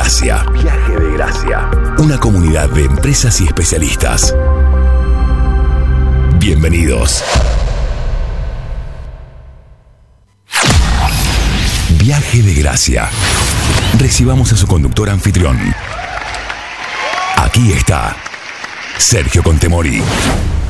Gracia. Viaje de Gracia. Una comunidad de empresas y especialistas. Bienvenidos. Viaje de Gracia. Recibamos a su conductor anfitrión. Aquí está Sergio Contemori.